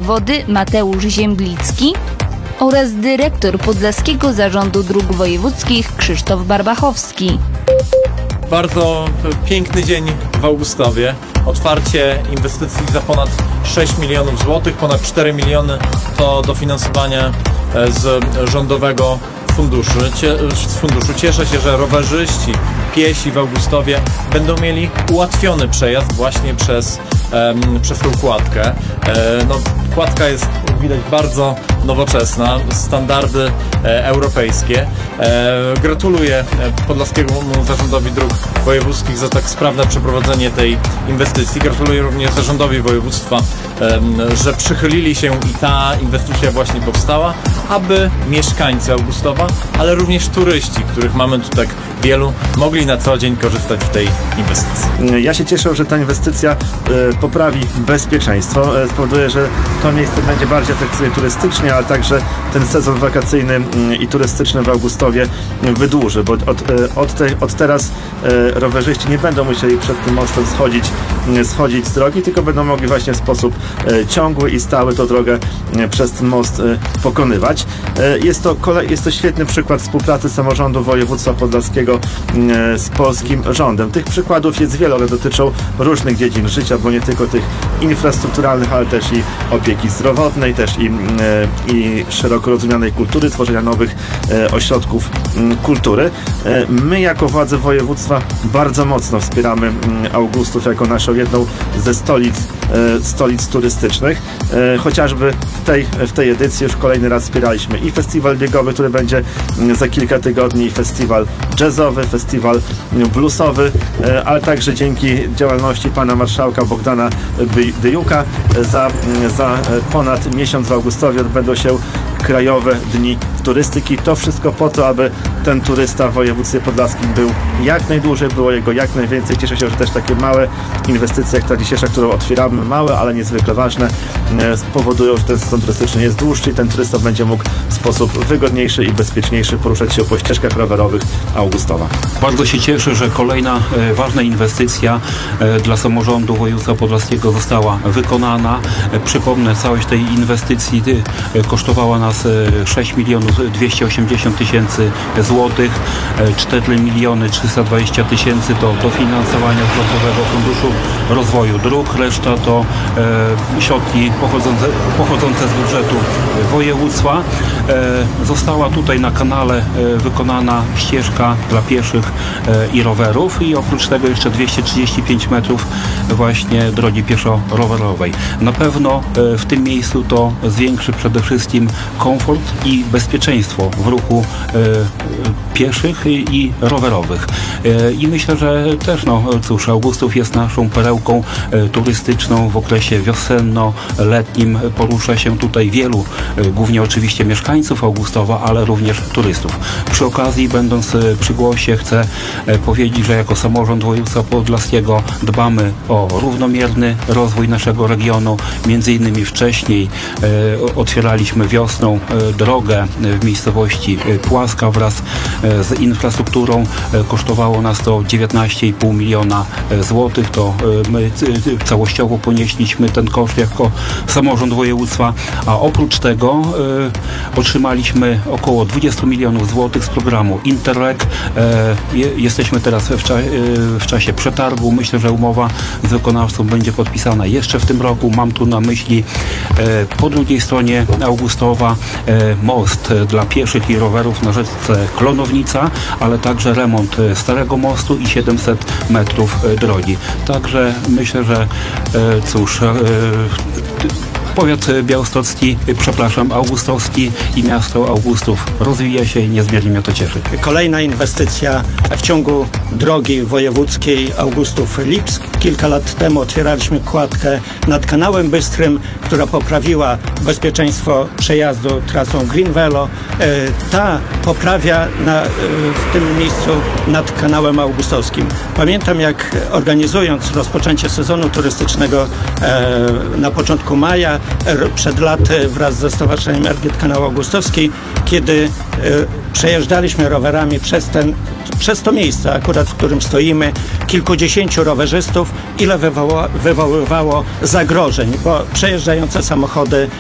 wojewody Mateusz Ziemblicki oraz dyrektor Podlaskiego Zarządu Dróg Wojewódzkich Krzysztof Barbachowski. Bardzo piękny dzień w Augustowie. Otwarcie inwestycji za ponad 6 milionów złotych, ponad 4 miliony to dofinansowanie z rządowego funduszu. Cieszę się, że rowerzyści, piesi w Augustowie będą mieli ułatwiony przejazd właśnie przez tą kładkę. Kładka jest, jak widać, bardzo nowoczesna, standardy europejskie. Gratuluję Podlaskiemu Zarządowi Dróg Wojewódzkich za tak sprawne przeprowadzenie tej inwestycji. Gratuluję również Zarządowi Województwa, że przychylili się i ta inwestycja właśnie powstała, aby mieszkańcy Augustowa, ale również turyści, których mamy tu tak wielu, mogli na co dzień korzystać z tej inwestycji. Ja się cieszę, że ta inwestycja poprawi bezpieczeństwo, spowoduje, że to miejsce będzie bardziej atrakcyjne turystycznie, ale także ten sezon wakacyjny i turystyczny w Augustowie wydłuży, bo od teraz rowerzyści nie będą musieli przed tym mostem schodzić z drogi, tylko będą mogli właśnie w sposób ciągły i stały tę drogę przez ten most pokonywać. Jest to świetny przykład współpracy samorządu województwa podlaskiego z polskim rządem. Tych przykładów jest wiele, one dotyczą różnych dziedzin życia, bo nie tylko tych infrastrukturalnych, ale też i opieki zdrowotnej, też i szeroko rozumianej kultury, tworzenia nowych ośrodków kultury. My jako władze województwa bardzo mocno wspieramy Augustów jako naszą jedną ze stolic turystycznych. Chociażby w tej edycji już kolejny raz wspieraliśmy i festiwal biegowy, który będzie za kilka tygodni, i festiwal jazzowy, festiwal bluesowy, ale także dzięki działalności pana marszałka Bogdana Dyjuka za ponad miesiąc w Augustowie odbędą się Krajowe Dni Turystyki. To wszystko po to, aby ten turysta w województwie podlaskim był jak najdłużej, było jego jak najwięcej. Cieszę się, że też takie małe inwestycje jak ta dzisiejsza, którą otwieramy, małe, ale niezwykle ważne, spowodują, że ten sezon turystyczny jest dłuższy i ten turysta będzie mógł w sposób wygodniejszy i bezpieczniejszy poruszać się po ścieżkach rowerowych Augustowa. Bardzo się cieszę, że kolejna ważna inwestycja dla samorządu województwa podlaskiego została wykonana. Przypomnę, całość tej inwestycji kosztowała nas 6 milionów 280 tysięcy złotych, 4 miliony 320 tysięcy do dofinansowania z Rządowego Funduszu Rozwoju Dróg, reszta to środki pochodzące z budżetu województwa. Została tutaj na kanale wykonana ścieżka dla pieszych i rowerów i oprócz tego jeszcze 235 metrów właśnie drogi pieszo-rowerowej. Na pewno w tym miejscu to zwiększy przede wszystkim komfort i bezpieczeństwo w ruchu pieszych i rowerowych. I myślę, że też, Augustów jest naszą perełką turystyczną w okresie wiosenno-letnim. Porusza się tutaj wielu, głównie oczywiście mieszkańców Augustowa, ale również turystów. Przy okazji, będąc przy głosie, chcę powiedzieć, że jako samorząd województwa podlaskiego dbamy o równomierny rozwój naszego regionu. Między innymi wcześniej otwieraliśmy wiosną drogę w miejscowości Płaska wraz z infrastrukturą. Kosztowało nas to 19,5 miliona złotych. To my całościowo ponieśliśmy ten koszt jako samorząd województwa, a oprócz tego otrzymaliśmy około 20 milionów złotych z programu Interreg. Jesteśmy teraz w czasie przetargu. Myślę, że umowa z wykonawcą będzie podpisana jeszcze w tym roku. Mam tu na myśli po drugiej stronie Augustowa most dla pieszych i rowerów na rzece Klonownica, ale także remont starego mostu i 700 metrów drogi. Także myślę, że powiat augustowski i miasto Augustów rozwija się i niezmiernie mnie to cieszy. Kolejna inwestycja w ciągu drogi wojewódzkiej Augustów-Lipsk. Kilka lat temu otwieraliśmy kładkę nad kanałem Bystrym, która poprawiła bezpieczeństwo przejazdu trasą Green Velo. Ta poprawia w tym miejscu nad kanałem augustowskim. Pamiętam, jak organizując rozpoczęcie sezonu turystycznego na początku maja, przed laty wraz ze Stowarzyszeniem Erget Kanał Augustowski, kiedy przejeżdżaliśmy rowerami przez to miejsce, akurat w którym stoimy, kilkudziesięciu rowerzystów, ile wywoływało zagrożeń, bo przejeżdżające samochody